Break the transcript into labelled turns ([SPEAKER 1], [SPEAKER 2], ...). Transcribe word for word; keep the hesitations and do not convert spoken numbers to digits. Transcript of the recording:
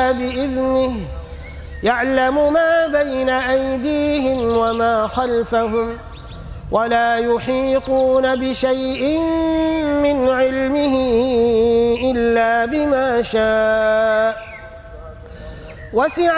[SPEAKER 1] إلا بإذنه يعلم ما بين أيديهم وما خلفهم ولا يحيطون بشيء من علمه إلا بما شاء وسع